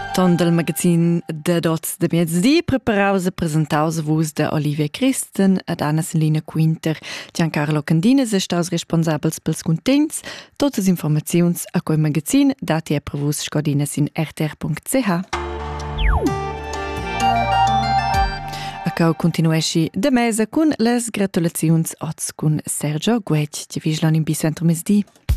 Ton del magazin de dots de miezdi preparaus e presentaus vus de Olivia Christen ed Anna Selina Quinter. Giancarlo Candines è staus responsabels pels contents. Totes informaziuns a quei magazin dati e per vus scodinas in rtr.ch. A cau continuesci de mesa cun les gratulaziuns oz cun Sergio Guetg, che vislon in bicentro mesdi.